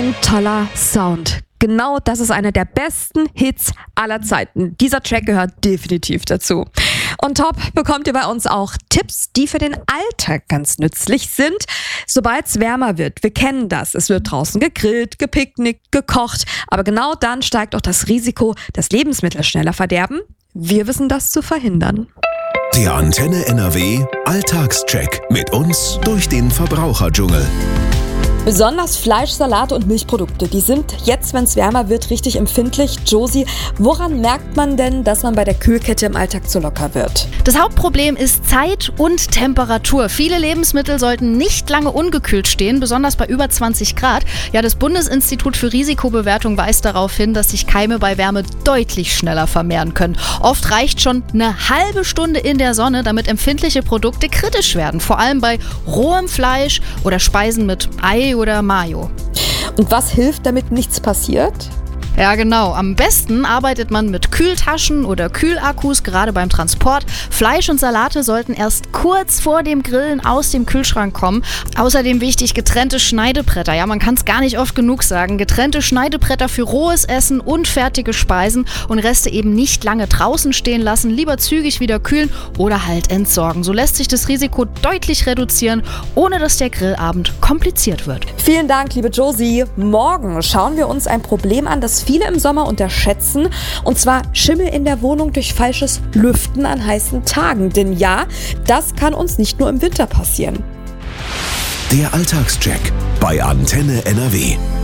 ein toller Sound. Genau das ist einer der besten Hits aller Zeiten. Dieser Track gehört definitiv dazu. On top bekommt ihr bei uns auch Tipps, die für den Alltag ganz nützlich sind, sobald es wärmer wird. Wir kennen das. Es wird draußen gegrillt, gepicknickt, gekocht. Aber genau dann steigt auch das Risiko, dass Lebensmittel schneller verderben. Wir wissen das zu verhindern. Der Antenne NRW Alltagscheck mit uns durch den Verbraucherdschungel. Besonders Fleisch, Salate und Milchprodukte, die sind jetzt, wenn es wärmer wird, richtig empfindlich. Josie, woran merkt man denn, dass man bei der Kühlkette im Alltag zu locker wird? Das Hauptproblem ist Zeit und Temperatur. Viele Lebensmittel sollten nicht lange ungekühlt stehen, besonders bei über 20 Grad. Ja, das Bundesinstitut für Risikobewertung weist darauf hin, dass sich Keime bei Wärme deutlich schneller vermehren können. Oft reicht schon eine halbe Stunde in der Sonne, damit empfindliche Produkte kritisch werden. Vor allem bei rohem Fleisch oder Speisen mit Ei oder Mayo. Und was hilft, damit nichts passiert? Ja, genau. Am besten arbeitet man mit Kühltaschen oder Kühlakkus, gerade beim Transport. Fleisch und Salate sollten erst kurz vor dem Grillen aus dem Kühlschrank kommen. Außerdem wichtig, getrennte Schneidebretter. Ja, man kann es gar nicht oft genug sagen. Getrennte Schneidebretter für rohes Essen und fertige Speisen und Reste eben nicht lange draußen stehen lassen. Lieber zügig wieder kühlen oder halt entsorgen. So lässt sich das Risiko deutlich reduzieren, ohne dass der Grillabend kompliziert wird. Vielen Dank, liebe Josie. Morgen schauen wir uns ein Problem an, das viele im Sommer unterschätzen, und zwar Schimmel in der Wohnung durch falsches Lüften an heißen Tagen. Denn ja, das kann uns nicht nur im Winter passieren. Der Alltagscheck bei Antenne NRW.